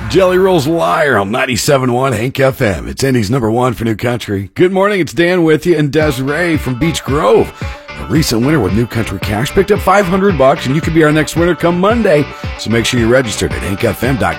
Jelly Roll's Liar on 97.1 Hank FM. It's Indy's number one for New Country. Good morning, it's Dan with you, and Desiree from Beech Grove. A recent winner with New Country Cash picked up $500, and you could be our next winner come Monday. So make sure you're registered at hankfm.com.